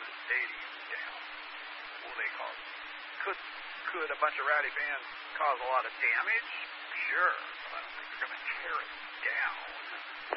stadium down. Will they cause? Could a bunch of rowdy fans cause a lot of damage? Sure, but I don't think they're going to tear it down.